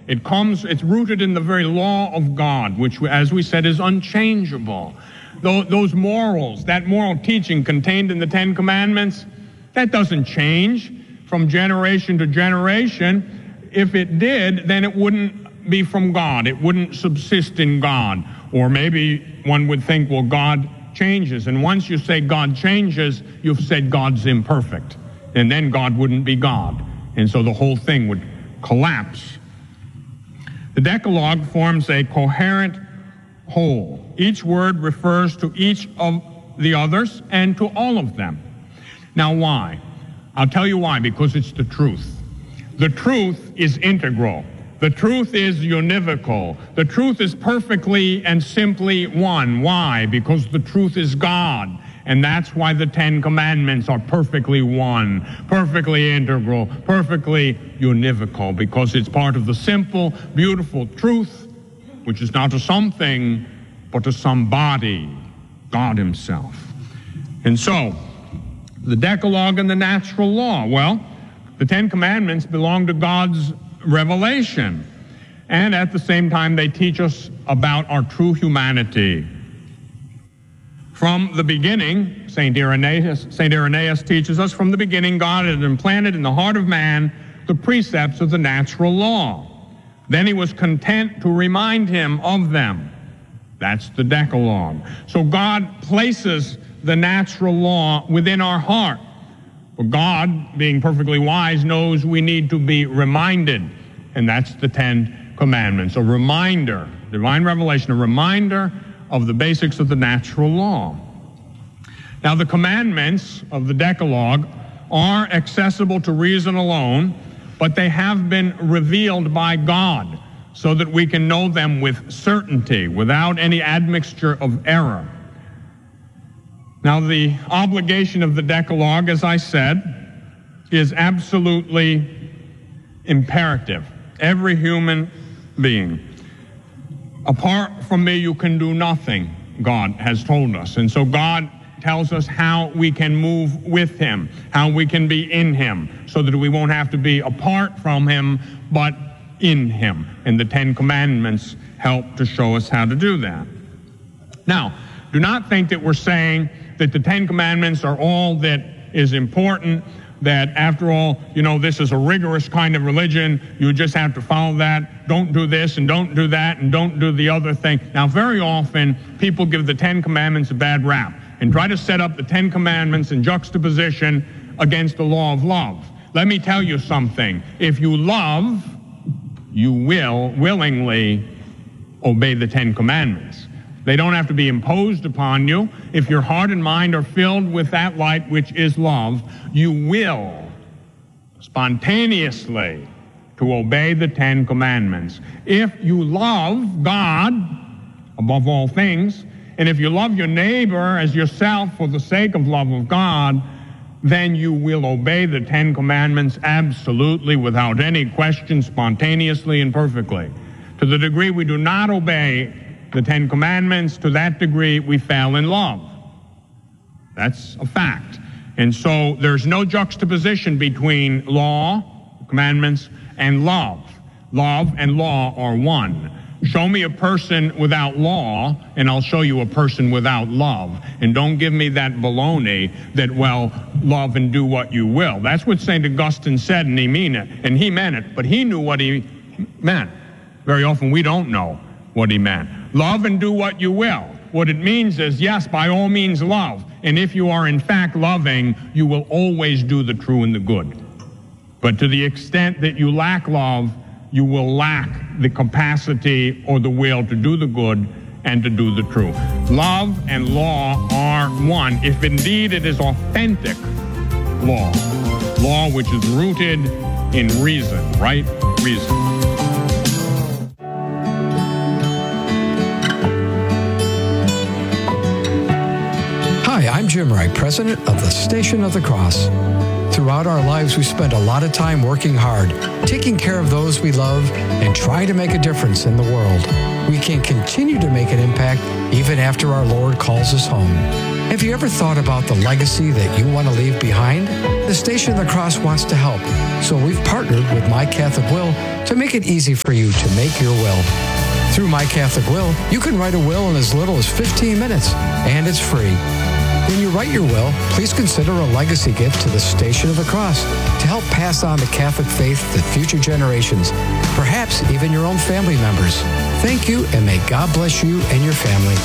It's rooted in the very law of God, which, as we said, is unchangeable. Those morals, that moral teaching contained in the Ten Commandments, that doesn't change from generation to generation. If it did, then it wouldn't be from God. It wouldn't subsist in God. Or maybe one would think, well, God changes. And once you say God changes, you've said God's imperfect. And then God wouldn't be God. And so the whole thing would collapse. The Decalogue forms a coherent whole. Each word refers to each of the others and to all of them. Now, why? I'll tell you why, because it's the truth. The truth is integral. The truth is univocal. The truth is perfectly and simply one. Why? Because the truth is God. And that's why the Ten Commandments are perfectly one, perfectly integral, perfectly univocal, because it's part of the simple, beautiful truth, which is not to something, but to somebody, God himself. And so, the Decalogue and the natural law. Well, the Ten Commandments belong to God's revelation. And at the same time, they teach us about our true humanity. From the beginning, St. Irenaeus teaches us, from the beginning, God had implanted in the heart of man the precepts of the natural law. Then he was content to remind him of them. That's the Decalogue. So God places the natural law within our heart. But God, being perfectly wise, knows we need to be reminded. And that's the Ten Commandments. A reminder, divine revelation, a reminder of the basics of the natural law. Now, the commandments of the Decalogue are accessible to reason alone, but they have been revealed by God so that we can know them with certainty, without any admixture of error. Now, the obligation of the Decalogue, as I said, is absolutely imperative. Every human being. Apart from me, you can do nothing, God has told us. And so God tells us how we can move with him, how we can be in him, so that we won't have to be apart from him, but in him. And the Ten Commandments help to show us how to do that. Now, do not think that we're saying that the Ten Commandments are all that is important, that after all, this is a rigorous kind of religion. You just have to follow that. Don't do this and don't do that and don't do the other thing. Now, very often, people give the Ten Commandments a bad rap and try to set up the Ten Commandments in juxtaposition against the law of love. Let me tell you something. If you love, you will willingly obey the Ten Commandments. They don't have to be imposed upon you. If your heart and mind are filled with that light which is love, you will spontaneously to obey the Ten Commandments. If you love God above all things, and if you love your neighbor as yourself for the sake of love of God, then you will obey the Ten Commandments absolutely, without any question, spontaneously and perfectly. To the degree we do not obey the Ten Commandments, to that degree we fail in love. That's a fact. And so there's no juxtaposition between law, commandments, and love. Love and law are one. Show me a person without law, and I'll show you a person without love. And don't give me that baloney that, well, love and do what you will. That's what St. Augustine said, and he meant it, but he knew what he meant. Very often we don't know what he meant. Love and do what you will. What it means is, yes, by all means love. And if you are in fact loving, you will always do the true and the good. But to the extent that you lack love, you will lack the capacity or the will to do the good and to do the true. Love and law are one, if indeed it is authentic law. Law which is rooted in reason, right reason. Hi, I'm Jim Wright, president of the Station of the Cross. Throughout our lives, we spend a lot of time working hard, taking care of those we love, and trying to make a difference in the world. We can continue to make an impact even after our Lord calls us home. Have you ever thought about the legacy that you want to leave behind? The Station of the Cross wants to help, so we've partnered with My Catholic Will to make it easy for you to make your will. Through My Catholic Will, you can write a will in as little as 15 minutes, and it's free. When you write your will, please consider a legacy gift to the Station of the Cross to help pass on the Catholic faith to future generations, perhaps even your own family members. Thank you, and may God bless you and your family.